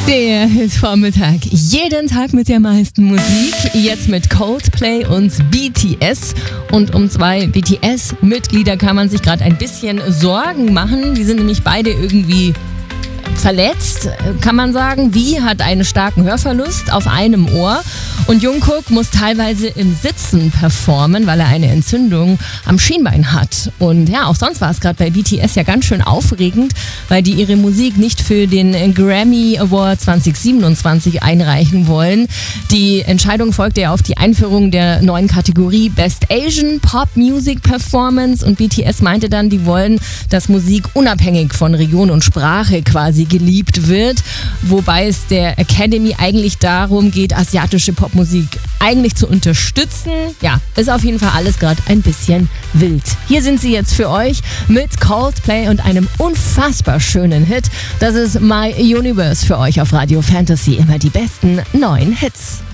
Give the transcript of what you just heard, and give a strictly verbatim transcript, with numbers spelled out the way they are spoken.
Der Hitvormittag. Jeden Tag mit der meisten Musik. Jetzt mit Coldplay und B T S. Und um zwei B T S-Mitglieder kann man sich gerade ein bisschen Sorgen machen. Die sind nämlich beide irgendwie verletzt, kann man sagen. Wie hat einen starken Hörverlust auf einem Ohr. Und Jungkook muss teilweise im Sitzen performen, weil er eine Entzündung am Schienbein hat. Und ja, auch sonst war es gerade bei B T S ja ganz schön aufregend, weil die ihre Musik nicht für den Grammy Award zwanzig siebenundzwanzig einreichen wollen. Die Entscheidung folgte ja auf die Einführung der neuen Kategorie Best Asian Pop Music Performance. Und B T S meinte dann, die wollen, dass Musik unabhängig von Region und Sprache quasi geliebt wird. Wobei es der Academy eigentlich darum geht, asiatische Popmusik eigentlich zu unterstützen. Ja, ist auf jeden Fall alles gerade ein bisschen wild. Hier sind sie jetzt für euch mit Coldplay und einem unfassbar schönen Hit. Das ist My Universe für euch auf Radio Fantasy. Immer die besten neuen Hits.